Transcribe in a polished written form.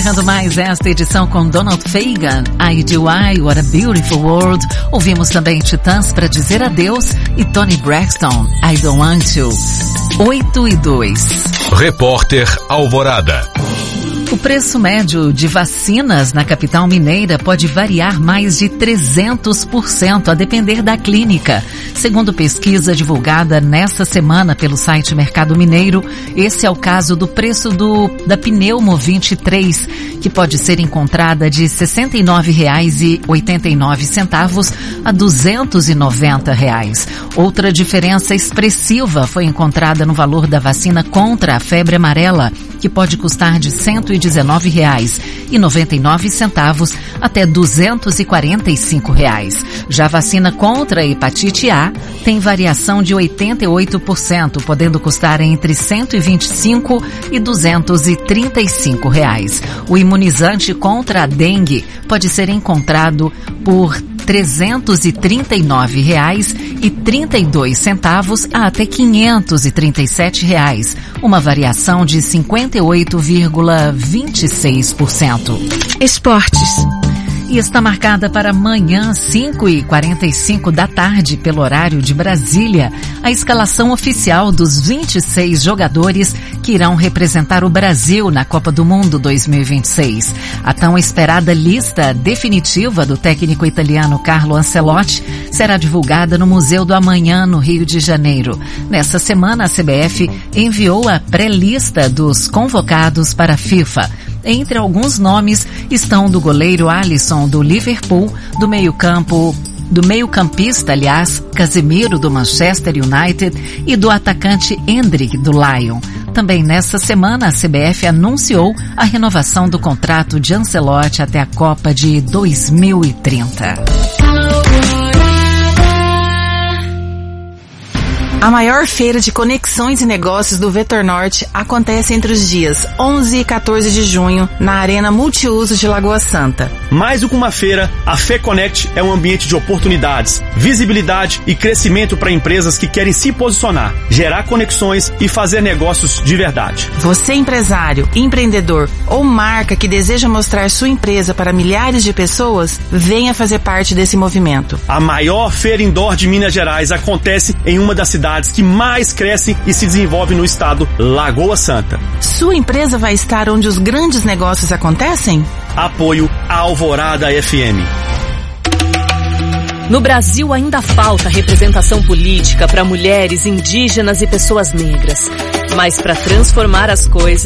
Encerrando mais esta edição com Donald Fagan, I.D.Y. What a Beautiful World. Ouvimos também Titãs para dizer adeus e Toni Braxton, I Don't Want To. 8:02. Repórter Alvorada. O preço médio de vacinas na capital mineira pode variar mais de 300% a depender da clínica. Segundo pesquisa divulgada nesta semana pelo site Mercado Mineiro, esse é o caso do preço da Pneumo 23, que pode ser encontrada de R$ 69,89 a R$ 290. Outra diferença expressiva foi encontrada no valor da vacina contra a febre amarela, que pode custar de R$ 119,99 até R$ 245. Já a vacina contra a hepatite A tem variação de 88%, podendo custar entre R$ 125 e R$ 235. O imunizante contra a dengue pode ser encontrado por R$ 339,32 a até R$ 537, uma variação de 58,26%. Esportes. E está marcada para amanhã, 5h45 da tarde, pelo horário de Brasília, a escalação oficial dos 26 jogadores que irão representar o Brasil na Copa do Mundo 2026. A tão esperada lista definitiva do técnico italiano Carlo Ancelotti será divulgada no Museu do Amanhã, no Rio de Janeiro. Nessa semana, a CBF enviou a pré-lista dos convocados para a FIFA. Entre alguns nomes estão do goleiro Alisson do Liverpool, do meio-campista, Casemiro do Manchester United e do atacante Endrick do Lyon. Também nessa semana a CBF anunciou a renovação do contrato de Ancelotti até a Copa de 2030. A maior feira de conexões e negócios do Vetor Norte acontece entre os dias 11 e 14 de junho na Arena Multiuso de Lagoa Santa. Mais do que uma feira, a FEConnect é um ambiente de oportunidades, visibilidade e crescimento para empresas que querem se posicionar, gerar conexões e fazer negócios de verdade. Você, empresário, empreendedor ou marca que deseja mostrar sua empresa para milhares de pessoas, venha fazer parte desse movimento. A maior feira indoor de Minas Gerais acontece em uma das cidades que mais crescem e se desenvolvem no estado, Lagoa Santa. Sua empresa vai estar onde os grandes negócios acontecem? Apoio Alvorada FM. No Brasil ainda falta representação política para mulheres, indígenas e pessoas negras. Mas para transformar as coisas,